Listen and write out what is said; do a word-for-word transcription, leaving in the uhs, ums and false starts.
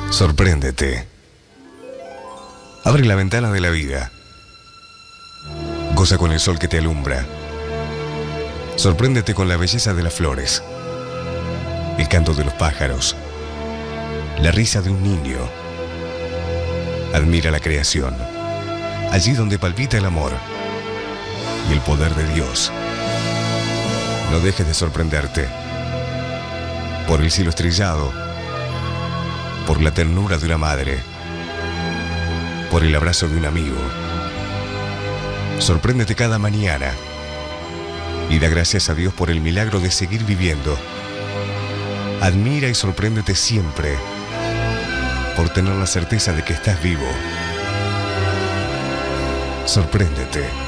Sorpréndete. Abre la ventana de la vida. Goza con el sol que te alumbra. Sorpréndete con la belleza de las flores, el canto de los pájaros, la risa de un niño. Admira la creación, allí donde palpita el amor y el poder de Dios. No dejes de sorprenderte por el cielo estrellado, por la ternura de una madre, por el abrazo de un amigo. Sorpréndete cada mañana y da gracias a Dios por el milagro de seguir viviendo. Admira y sorpréndete siempre por tener la certeza de que estás vivo. Sorpréndete.